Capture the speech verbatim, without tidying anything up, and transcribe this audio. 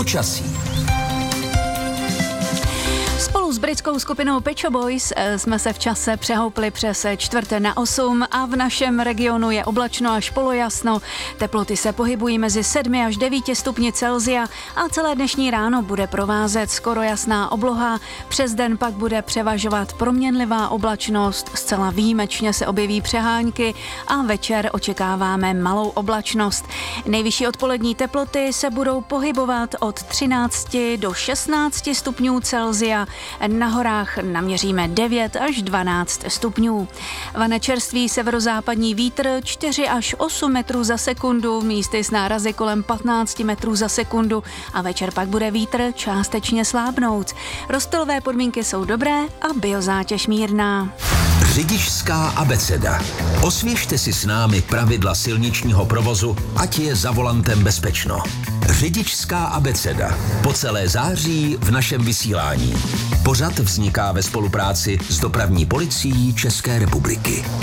Počasí. Spolu s britskou skupinou Pet Shop Boys jsme se v čase přehoupli přes čtvrt na osm a v našem regionu je oblačno až polojasno. Teploty se pohybují mezi sedmi až devíti stupni Celsia a celé dnešní ráno bude provázet skoro jasná obloha. Přes den pak bude převažovat proměnlivá oblačnost, zcela výjimečně se objeví přehánky a večer očekáváme malou oblačnost. Nejvyšší odpolední teploty se budou pohybovat od třinácti do šestnácti stupňů Celsia. Na horách naměříme devět až dvanáct stupňů. Vane čerstvý severozápadní vítr čtyři až osm metrů za sekundu, místy s nárazy kolem patnáct metrů za sekundu a večer pak bude vítr částečně slábnout. Rozptylové podmínky jsou dobré a biozátěž mírná. Řidičská abeceda. Osvěžte si s námi pravidla silničního provozu, ať je za volantem bezpečno. Řidičská abeceda. Po celé září v našem vysílání. Pořad vzniká ve spolupráci s Dopravní policií České republiky.